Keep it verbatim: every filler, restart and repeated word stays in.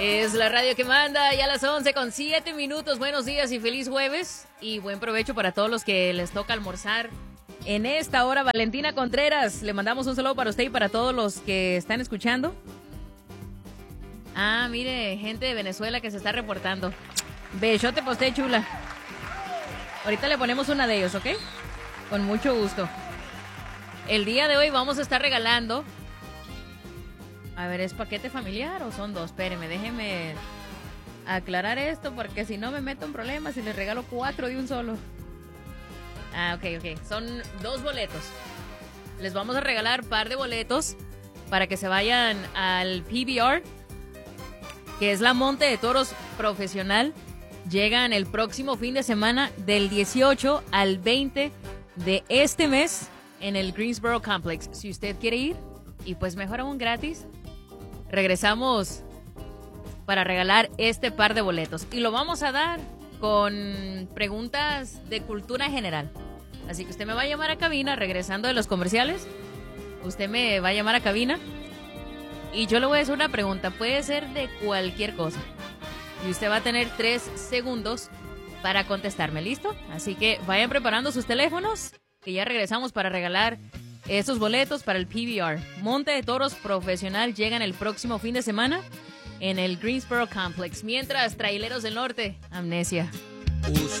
Es la radio que manda, ya a las once con siete minutos. Buenos días y feliz jueves. Y buen provecho para todos los que les toca almorzar en esta hora. Valentina Contreras, le mandamos un saludo para usted y para todos los que están escuchando. Ah, mire, gente de Venezuela que se está reportando. Besote para usted, chula. Ahorita le ponemos una de ellos, ¿ok? Con mucho gusto. El día de hoy vamos a estar regalando... A ver, ¿es paquete familiar o son dos? Espérenme, déjenme aclarar esto porque si no me meto en problemas y les regalo cuatro de un solo. Ah, ok, ok. Son dos boletos. Les vamos a regalar par de boletos para que se vayan al P B R, que es la Monte de Toros Profesional. Llegan el próximo fin de semana del dieciocho al veinte de este mes en el Greensboro Complex. Si usted quiere ir, y pues mejor aún gratis, regresamos para regalar este par de boletos. Y lo vamos a dar con preguntas de cultura general. Así que usted me va a llamar a cabina, regresando de los comerciales. Usted me va a llamar a cabina y yo le voy a hacer una pregunta. Puede ser de cualquier cosa. Y usted va a tener tres segundos para contestarme, ¿listo? Así que vayan preparando sus teléfonos, que ya regresamos para regalar estos boletos para el P B R. Monte de Toros Profesional llegan el próximo fin de semana en el Greensboro Complex. Mientras, Traileros del Norte, Amnesia. Uso